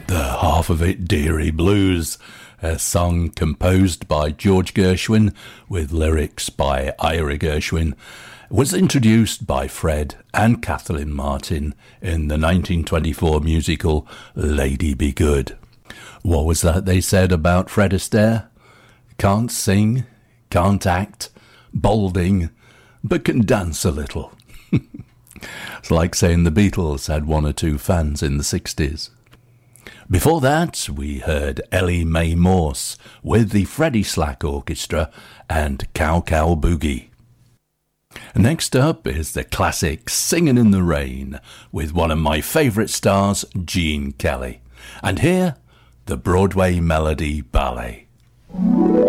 The Half of It Dearie Blues, a song composed by George Gershwin with lyrics by Ira Gershwin, was introduced by Fred and Kathleen Martin in the 1924 musical Lady Be Good. What was that they said about Fred Astaire? Can't sing, can't act, balding, but can dance a little. It's like saying the Beatles had one or two fans in the 60s. Before that, we heard Ellie Mae Morse with the Freddie Slack Orchestra and Cow Cow Boogie. Next up is the classic Singin' in the Rain with one of my favourite stars, Gene Kelly. And here, the Broadway Melody Ballet.